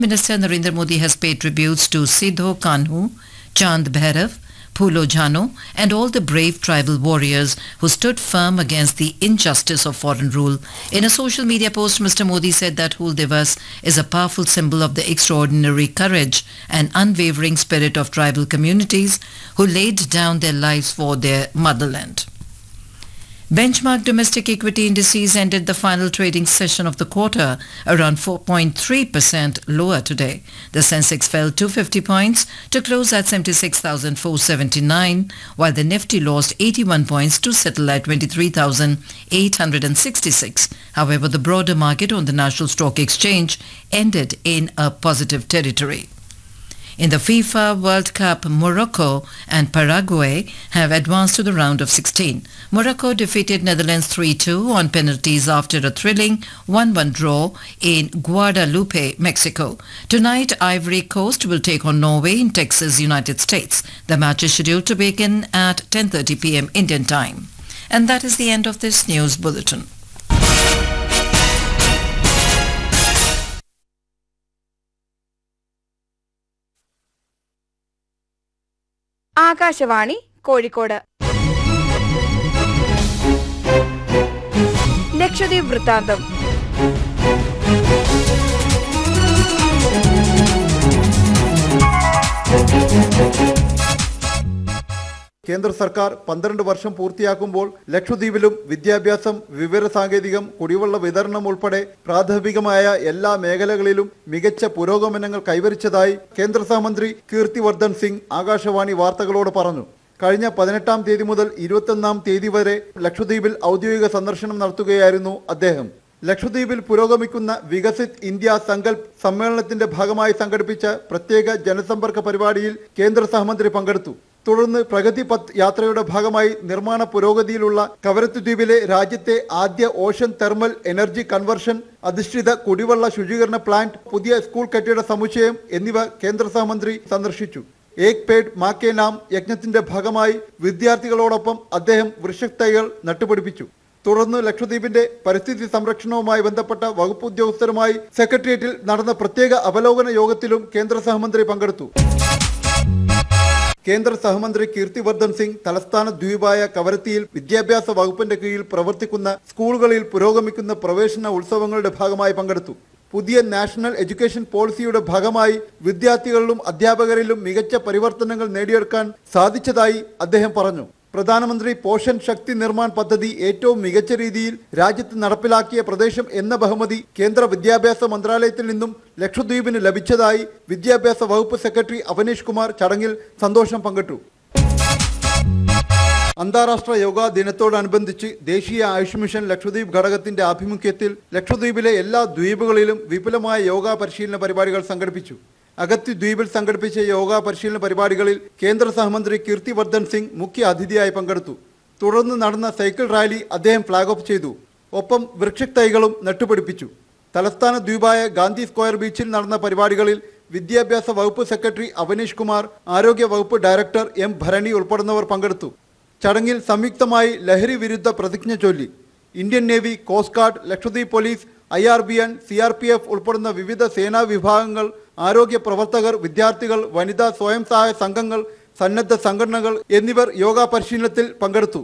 Minister Narendra Modi has paid tributes to Sidho Kanhu, Chand Bhairav, Phulo Jano and all the brave tribal warriors who stood firm against the injustice of foreign rule. In a social media post, Mr. Modi said that Hul Divas is a powerful symbol of the extraordinary courage and unwavering spirit of tribal communities who laid down their lives for their motherland. Benchmark domestic equity indices ended the final trading session of the quarter around 4.3% lower today. The Sensex fell 250 points to close at 76,479, while the Nifty lost 81 points to settle at 23,866. However, the broader market on the National Stock Exchange ended in a positive territory. In the FIFA World Cup, Morocco and Paraguay have advanced to the round of 16. Morocco defeated Netherlands 3-2 on penalties after a thrilling 1-1 draw in Guadalupe, Mexico. Tonight, Ivory Coast will take on Norway in Texas, United States. The match is scheduled to begin at 10:30 p.m. Indian time. And that is the end of this news bulletin. Akashvani Kozhikode Lakshadweep വൃത്താന്തം. കേന്ദ്ര സർക്കാർ 12 വർഷം പൂർത്തിയാക്കുമ്പോൾ ലക്ഷദ്വീപിലും വിദ്യാഭ്യാസം, വിവരസാങ്കേതികം, കുടിവെള്ള വിതരണം ഉൾപ്പെടെ പ്രാഥമികമായ എല്ലാ മേഖലകളിലും മികച്ച പുരോഗമനങ്ങൾ കൈവരിച്ചതായി കേന്ദ്ര സഹമന്ത്രി കീർത്തിവർദ്ധൻ സിംഗ് ആകാശവാണി വാർത്തകളോട് പറഞ്ഞു. കഴിഞ്ഞ 18-ാം തീയതി മുതൽ 21-ാം തീയതി വരെ ലക്ഷദ്വീപിൽ ഔദ്യോഗിക സന്ദർശനം നടത്തുകയായിരുന്നു അദ്ദേഹം. ലക്ഷദ്വീപിൽ പുരോഗമിക്കുന്ന വികസിത് ഇന്ത്യ സങ്കൽപ് സമ്മേളനത്തിന്റെ ഭാഗമായി സംഘടിപ്പിച്ച പ്രത്യേക ജനസമ്പർക്ക പരിപാടിയിൽ കേന്ദ്ര സഹമന്ത്രി പങ്കെടുത്തു. തുടർന്ന് പ്രഗതി പത്ത് യാത്രയുടെ ഭാഗമായി നിർമ്മാണ പുരോഗതിയിലുള്ള കവരത്തി ദ്വീപിലെ രാജ്യത്തെ ആദ്യ ഓഷൻ തെർമൽ എനർജി കൺവർഷൻ അധിഷ്ഠിത കുടിവെള്ള ശുചീകരണ പ്ലാന്റ്, പുതിയ സ്കൂൾ കെട്ടിട സമുച്ചയം എന്നിവ കേന്ദ്ര സഹമന്ത്രി സന്ദർശിച്ചു. ഏക് പേഡ് മാ കെ നാം യജ്ഞത്തിന്റെ ഭാഗമായി വിദ്യാർത്ഥികളോടൊപ്പം അദ്ദേഹം വൃക്ഷത്തൈകൾ നട്ടുപിടിപ്പിച്ചു. തുടർന്ന് ലക്ഷദ്വീപിന്റെ പരിസ്ഥിതി സംരക്ഷണവുമായി ബന്ധപ്പെട്ട വകുപ്പ് ഉദ്യോഗസ്ഥരുമായി സെക്രട്ടേറിയറ്റിൽ നടന്ന പ്രത്യേക അവലോകന യോഗത്തിലും കേന്ദ്ര സഹമന്ത്രി പങ്കെടുത്തു. കേന്ദ്ര സഹമന്ത്രി കീർത്തിവർദ്ധൻ സിംഗ് തലസ്ഥാന ദ്വീപായ കവരത്തിയിൽ വിദ്യാഭ്യാസ വകുപ്പിന്റെ കീഴിൽ പ്രവർത്തിക്കുന്ന സ്കൂളുകളിൽ പുരോഗമിക്കുന്ന പ്രവേശന ഉത്സവങ്ങളുടെ ഭാഗമായി പങ്കെടുത്തു. പുതിയ നാഷണൽ എഡ്യൂക്കേഷൻ പോളിസിയുടെ ഭാഗമായി വിദ്യാർത്ഥികളിലും അധ്യാപകരിലും മികച്ച പരിവർത്തനങ്ങൾ നേടിയെടുക്കാൻ സാധിച്ചതായി അദ്ദേഹം പറഞ്ഞു. പ്രധാനമന്ത്രി പോഷൻ ശക്തി നിർമ്മാൺ പദ്ധതി ഏറ്റവും മികച്ച രീതിയിൽ രാജ്യത്ത് നടപ്പിലാക്കിയ പ്രദേശം എന്ന ബഹുമതി കേന്ദ്ര വിദ്യാഭ്യാസ മന്ത്രാലയത്തിൽ നിന്നും ലക്ഷദ്വീപിന് ലഭിച്ചതായി വിദ്യാഭ്യാസ വകുപ്പ് സെക്രട്ടറി അവനീഷ് കുമാർ ചടങ്ങിൽ സന്തോഷം പങ്കിട്ടു. അന്താരാഷ്ട്ര യോഗാ ദിനത്തോടനുബന്ധിച്ച് ദേശീയ ആയുഷ് മിഷൻ ലക്ഷദ്വീപ് ഘടകത്തിന്റെ ആഭിമുഖ്യത്തിൽ ലക്ഷദ്വീപിലെ എല്ലാ ദ്വീപുകളിലും വിപുലമായ യോഗാ പരിശീലന പരിപാടികൾ സംഘടിപ്പിച്ചു. അഗത്തി ദ്വീപിൽ സംഘടിപ്പിച്ച യോഗാ പരിശീലന പരിപാടികളിൽ കേന്ദ്ര സഹമന്ത്രി കീർത്തിവർദ്ധൻ സിംഗ് മുഖ്യ അതിഥിയായി പങ്കെടുത്തു. തുടർന്ന് നടന്ന സൈക്കിൾ റാലി അദ്ദേഹം ഫ്ളാഗ് ഓഫ് ചെയ്തു. ഒപ്പം വൃക്ഷത്തൈകളും നട്ടുപിടിപ്പിച്ചു. തലസ്ഥാന ദ്വീപായ ഗാന്ധി സ്ക്വയർ ബീച്ചിൽ നടന്ന പരിപാടികളിൽ വിദ്യാഭ്യാസ വകുപ്പ് സെക്രട്ടറി അവനീഷ് കുമാർ, ആരോഗ്യ വകുപ്പ് ഡയറക്ടർ എം ഭരണി ഉൾപ്പെടുന്നവർ പങ്കെടുത്തു. ചടങ്ങിൽ സംയുക്തമായി ലഹരി വിരുദ്ധ പ്രതിജ്ഞ ചൊല്ലി. Indian navy, coast guard, Lakshadweep police, IRBN, CRPF ഉൾപ്പെടുന്ന വിവിധ സേനാ വിഭാഗങ്ങൾ, ആരോഗ്യ പ്രവർത്തകർ, വിദ്യാർത്ഥികൾ, വനിതാ സ്വയം സഹായ സംഘങ്ങൾ, സന്നദ്ധ സംഘടനകൾ എന്നിവർ യോഗാ പരിശീലനത്തിൽ പങ്കെടുത്തു.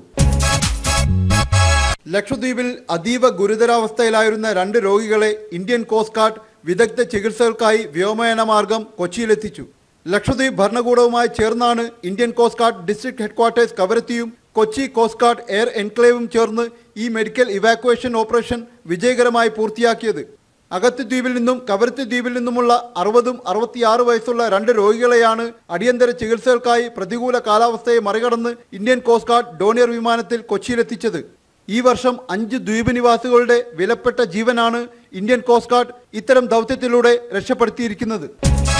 ലക്ഷദ്വീപിൽ അതീവ ഗുരുതരാവസ്ഥയിലായിരുന്ന 2 രോഗികളെ ഇന്ത്യൻ കോസ്റ്റ് ഗാർഡ് വിദഗ്ധ ചികിത്സകൾക്കായി വ്യോമയാന മാർഗം കൊച്ചിയിലെത്തിച്ചു. ലക്ഷദ്വീപ് ഭരണകൂടവുമായി ചേർന്നാണ് Indian coast guard district headquarters കവരത്തിയും Kochi coast guard air എൻക്ലേവും ചേർന്ന് ഈ മെഡിക്കൽ ഇവാക്യുവേഷൻ ഓപ്പറേഷൻ വിജയകരമായി പൂർത്തിയാക്കിയത്. അഗത്തി ദ്വീപിൽ നിന്നും കവരത്തി ദ്വീപിൽ നിന്നുമുള്ള 60ഉം 66 വയസ്സുള്ള 2 രോഗികളെയാണ് അടിയന്തര ചികിത്സകൾക്കായി പ്രതികൂല കാലാവസ്ഥയെ മറികടന്ന് ഇന്ത്യൻ കോസ്റ്റ് ഗാർഡ് ഡോണിയർ വിമാനത്തിൽ കൊച്ചിയിലെത്തിച്ചത്. ഈ വർഷം 5 ദ്വീപ് നിവാസികളുടെ വിലപ്പെട്ട ജീവനാണ് ഇന്ത്യൻ കോസ്റ്റ് ഗാർഡ് ഇത്തരം ദൗത്യത്തിലൂടെ രക്ഷപ്പെടുത്തിയിരിക്കുന്നത്.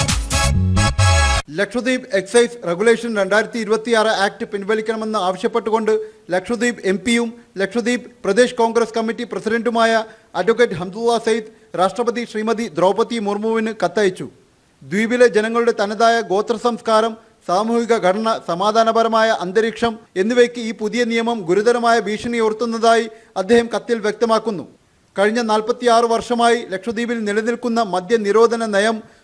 ലക്ഷദ്വീപ് എക്സൈസ് റെഗുലേഷൻ 2026 ആക്ട് പിൻവലിക്കണമെന്ന് ആവശ്യപ്പെട്ടുകൊണ്ട് ലക്ഷദ്വീപ് MP-യും ലക്ഷദ്വീപ് പ്രദേശ് കോൺഗ്രസ് കമ്മിറ്റി പ്രസിഡന്റുമായ അഡ്വക്കേറ്റ് ഹംദുള്ള സയ്യിദ് രാഷ്ട്രപതി ശ്രീമതി ദ്രൗപദി മുർമുവിന് കത്തയച്ചു. ദ്വീപിലെ ജനങ്ങളുടെ തനതായ ഗോത്ര സംസ്കാരം, സാമൂഹിക ഘടന, സമാധാനപരമായ അന്തരീക്ഷം എന്നിവയ്ക്ക് ഈ പുതിയ നിയമം ഗുരുതരമായ ഭീഷണി ഉയർത്തുന്നതായി അദ്ദേഹം കത്തിൽ വ്യക്തമാക്കുന്നു. കഴിഞ്ഞ 46 വർഷമായി ലക്ഷദ്വീപിൽ നിലനിൽക്കുന്ന മദ്യനിരോധന നയം